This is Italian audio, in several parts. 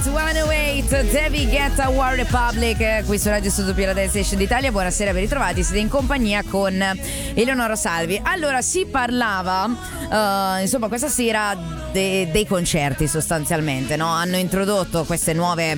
Hot 108, David Guetta, War Republic, qui su Radio Studio Pio, la Dance Station d'Italia. Buonasera, ben ritrovati, siete in compagnia con Eleonora Salvi. Allora, si parlava, insomma, questa sera dei concerti sostanzialmente, no? Hanno introdotto queste nuove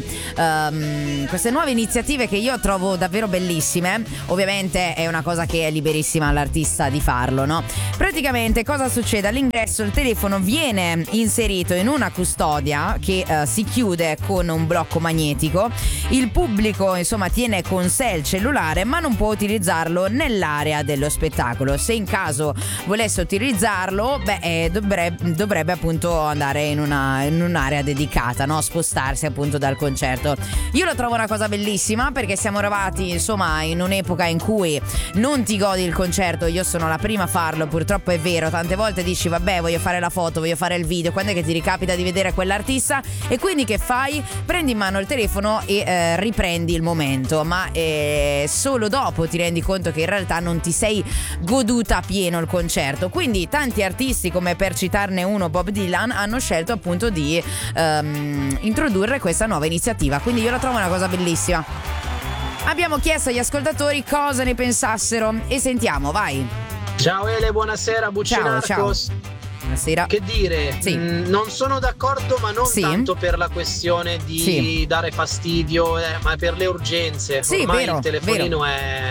iniziative che io trovo davvero bellissime. Ovviamente è una cosa che è liberissima all'artista di farlo, no? Praticamente cosa succede? All'ingresso il telefono viene inserito in una custodia che si chiude con un blocco magnetico. Il pubblico, insomma, tiene con sé il cellulare, ma non può utilizzarlo nell'area dello spettacolo. Se in caso volesse utilizzarlo, dovrebbe appunto andare in un'area dedicata, no? Spostarsi appunto dal concerto. Io lo trovo una cosa bellissima, perché siamo arrivati, insomma, in un'epoca in cui non ti godi il concerto. Io sono la prima a farlo, purtroppo è vero. Tante volte dici vabbè, voglio fare la foto, voglio fare il video, quando è che ti ricapita di vedere quell'artista? E quindi che fai? Prendi in mano il telefono e riprendi il momento, ma solo dopo ti rendi conto che in realtà non ti sei goduta a pieno il concerto. Quindi tanti artisti, come per citarne uno Bob Dylan, hanno scelto appunto di introdurre questa nuova iniziativa. Quindi io la trovo una cosa bellissima. Abbiamo chiesto agli ascoltatori cosa ne pensassero e sentiamo, vai. Ciao Ele, buonasera, Buccinarcos. Ciao. Buonasera. Che dire, sì. Non sono d'accordo, ma non tanto per la questione di dare fastidio, ma per le urgenze. Ormai il telefonino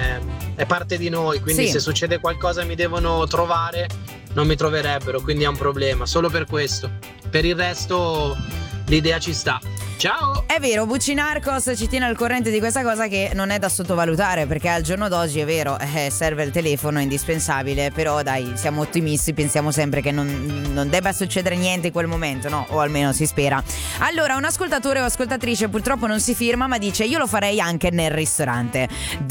è parte di noi, quindi se succede qualcosa e mi devono trovare, non mi troverebbero, quindi è un problema, solo per questo. Per il resto l'idea ci sta. Ciao! È vero, Buccinarcos ci tiene al corrente di questa cosa, che non è da sottovalutare, perché al giorno d'oggi è vero, serve il telefono, è indispensabile, però dai, siamo ottimisti, pensiamo sempre che non debba succedere niente in quel momento, no? O almeno si spera. Allora, un ascoltatore o ascoltatrice purtroppo non si firma, ma dice io lo farei anche nel ristorante.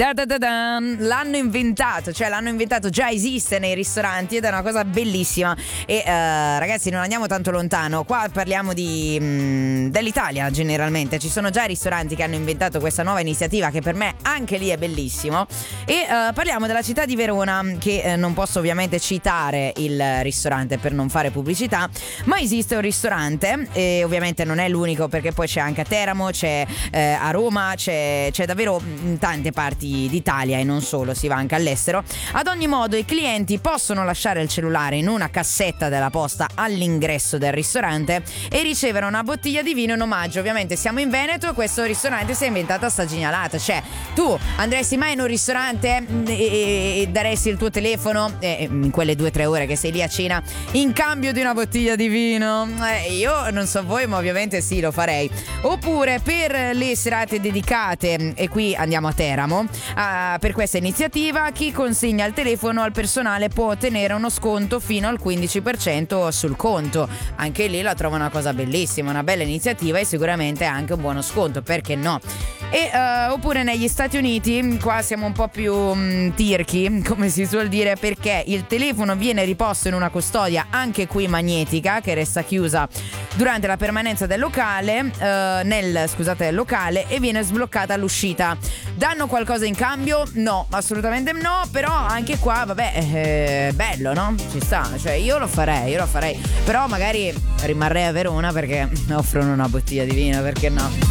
L'hanno inventato, già esiste nei ristoranti ed è una cosa bellissima. E ragazzi, non andiamo tanto lontano, qua parliamo dell'Italia. Generalmente ci sono già ristoranti che hanno inventato questa nuova iniziativa, che per me anche lì è bellissimo. E parliamo della città di Verona, che non posso ovviamente citare il ristorante per non fare pubblicità, ma esiste un ristorante e ovviamente non è l'unico, perché poi c'è anche a Teramo, c'è a Roma, c'è davvero in tante parti d'Italia e non solo, si va anche all'estero. Ad ogni modo, i clienti possono lasciare il cellulare in una cassetta della posta all'ingresso del ristorante e ricevere una bottiglia di vino in omaggio. Ovviamente siamo in Veneto e questo ristorante si è inventata sta genialata. Cioè, tu andresti mai in un ristorante e daresti il tuo telefono in quelle 2-3 ore che sei lì a cena in cambio di una bottiglia di vino? Io non so voi, ma ovviamente sì, lo farei. Oppure per le serate dedicate, e qui andiamo a Teramo, per questa iniziativa chi consegna il telefono al personale può ottenere uno sconto fino al 15% sul conto. Anche lì la trovo una cosa bellissima, una bella iniziativa e sicuramente anche un buono sconto, perché no? E oppure negli Stati Uniti, qua siamo un po' più tirchi, come si suol dire, perché il telefono viene riposto in una custodia, anche qui magnetica, che resta chiusa durante la permanenza del locale, del locale, e viene sbloccata all'uscita. Danno qualcosa in cambio? No, assolutamente no, però anche qua, vabbè, bello, no? Ci sta, cioè io lo farei, però magari rimarrei a Verona perché offrono una bottiglia di vino, perché no?